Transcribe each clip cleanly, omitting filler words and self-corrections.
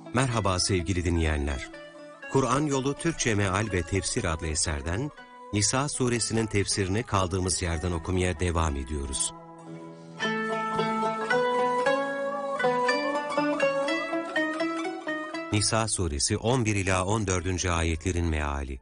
Merhaba sevgili dinleyenler. Kur'an Yolu Türkçe Meal ve Tefsir adlı eserden Nisa suresinin tefsirini kaldığımız yerden okumaya devam ediyoruz. Nisa suresi 11 ila 14. ayetlerin meali.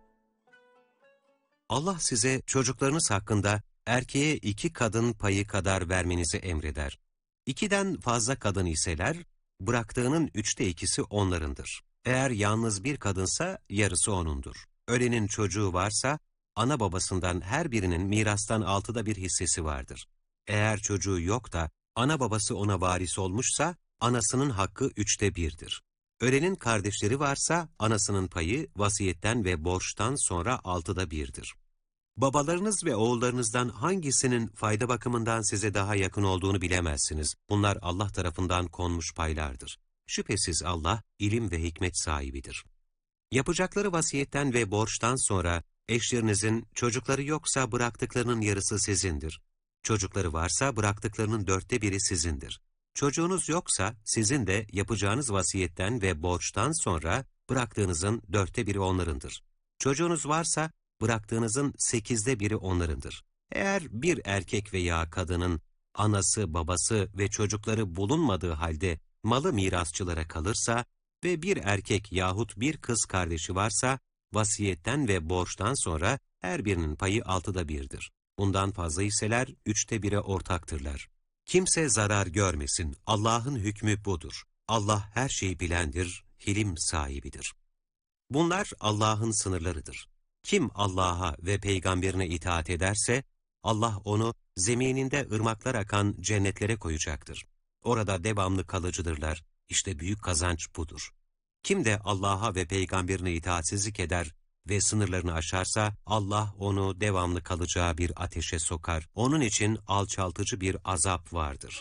Allah size çocuklarınız hakkında erkeğe 2 kadın payı kadar vermenizi emreder. 2'den fazla kadın iseler, bıraktığının 3'te 2'si onlarındır. Eğer yalnız bir kadınsa yarısı onundur. Ölenin çocuğu varsa, ana babasından her birinin mirastan 6'da 1 hissesi vardır. Eğer çocuğu yok da ana babası ona varis olmuşsa, anasının hakkı 3'te 1'dir. Ölenin kardeşleri varsa, anasının payı vasiyetten ve borçtan sonra 6'da 1'dir. Babalarınız ve oğullarınızdan hangisinin fayda bakımından size daha yakın olduğunu bilemezsiniz. Bunlar Allah tarafından konmuş paylardır. Şüphesiz Allah, ilim ve hikmet sahibidir. Yapacakları vasiyetten ve borçtan sonra, eşlerinizin çocukları yoksa bıraktıklarının yarısı sizindir. Çocukları varsa bıraktıklarının 4'te 1'i sizindir. Çocuğunuz yoksa, sizin de yapacağınız vasiyetten ve borçtan sonra, bıraktığınızın 4'te 1'i onlarındır. Çocuğunuz varsa, bıraktığınızın 8'de 1'i onlarındır. Eğer bir erkek veya kadının anası, babası ve çocukları bulunmadığı halde malı mirasçılara kalırsa ve bir erkek yahut bir kız kardeşi varsa, vasiyetten ve borçtan sonra her birinin payı 6'da 1'dir. Bundan fazla iseler 3'te 1'e ortaktırlar. Kimse zarar görmesin, Allah'ın hükmü budur. Allah her şeyi bilendir, hilim sahibidir. Bunlar Allah'ın sınırlarıdır. Kim Allah'a ve peygamberine itaat ederse, Allah onu zemininde ırmaklar akan cennetlere koyacaktır. Orada devamlı kalıcıdırlar. İşte büyük kazanç budur. Kim de Allah'a ve peygamberine itaatsizlik eder ve sınırlarını aşarsa, Allah onu devamlı kalacağı bir ateşe sokar. Onun için alçaltıcı bir azap vardır.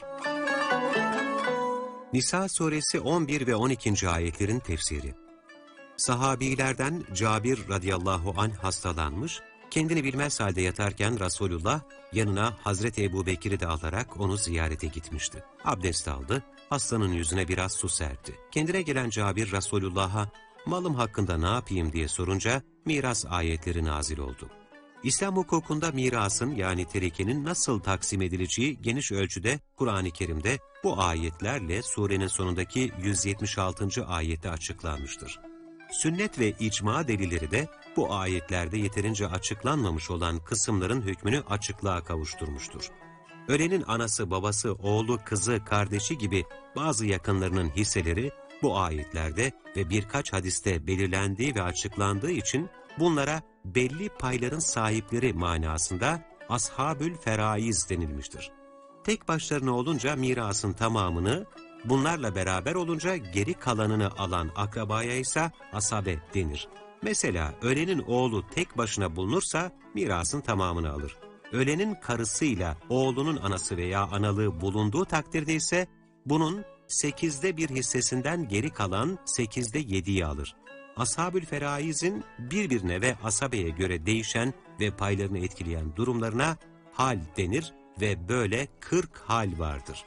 Nisa suresi 11 ve 12. ayetlerin tefsiri. Sahabilerden Cabir radıyallahu anh hastalanmış, kendini bilmez halde yatarken Resulullah yanına Hazreti Ebubekir'i de alarak onu ziyarete gitmişti. Abdest aldı, hastanın yüzüne biraz su serpti. Kendine gelen Cabir Resulullah'a malım hakkında ne yapayım diye sorunca miras ayetleri nazil oldu. İslam hukukunda mirasın yani terikenin nasıl taksim edileceği geniş ölçüde Kur'an-ı Kerim'de bu ayetlerle surenin sonundaki 176. ayette açıklanmıştır. Sünnet ve icma delilleri de bu ayetlerde yeterince açıklanmamış olan kısımların hükmünü açıklığa kavuşturmuştur. Ölenin anası, babası, oğlu, kızı, kardeşi gibi bazı yakınlarının hisseleri bu ayetlerde ve birkaç hadiste belirlendiği ve açıklandığı için bunlara belli payların sahipleri manasında ashabül feraiz denilmiştir. Tek başlarına olunca mirasın tamamını, bunlarla beraber olunca geri kalanını alan akrabaya ise asabe denir. Mesela ölenin oğlu tek başına bulunursa mirasın tamamını alır. Ölenin karısıyla oğlunun anası veya analığı bulunduğu takdirde ise bunun 8'de 1 hissesinden geri kalan 8'de 7'yi alır. Ashab-ül feraizin birbirine ve asabeye göre değişen ve paylarını etkileyen durumlarına hal denir ve böyle 40 hal vardır.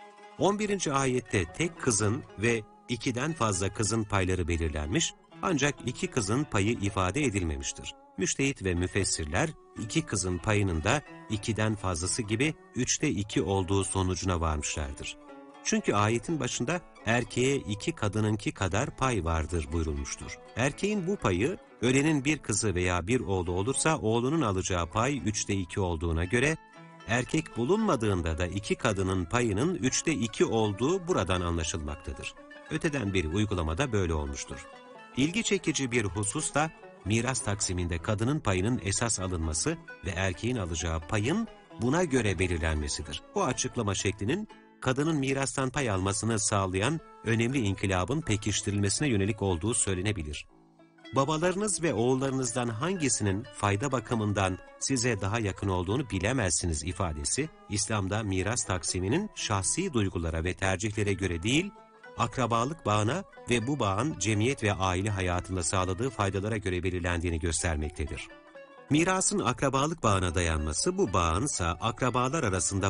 11. ayette tek kızın ve 2'den fazla kızın payları belirlenmiş, ancak 2 kızın payı ifade edilmemiştir. Müştehit ve müfessirler 2 kızın payının da 2'den fazlası gibi 3'te 2 olduğu sonucuna varmışlardır. Çünkü ayetin başında erkeğe 2 kadınınki kadar pay vardır buyurulmuştur. Erkeğin bu payı ölenin bir kızı veya bir oğlu olursa oğlunun alacağı pay 3'te 2 olduğuna göre, erkek bulunmadığında da 2 kadının payının 3'te 2 olduğu buradan anlaşılmaktadır. Öteden beri uygulamada böyle olmuştur. İlgi çekici bir husus da miras taksiminde kadının payının esas alınması ve erkeğin alacağı payın buna göre belirlenmesidir. Bu açıklama şeklinin kadının mirastan pay almasını sağlayan önemli inkılabın pekiştirilmesine yönelik olduğu söylenebilir. Babalarınız ve oğullarınızdan hangisinin fayda bakımından size daha yakın olduğunu bilemezsiniz ifadesi, İslam'da miras taksiminin şahsi duygulara ve tercihlere göre değil, akrabalık bağına ve bu bağın cemiyet ve aile hayatında sağladığı faydalara göre belirlendiğini göstermektedir. Mirasın akrabalık bağına dayanması, bu bağınsa akrabalar arasında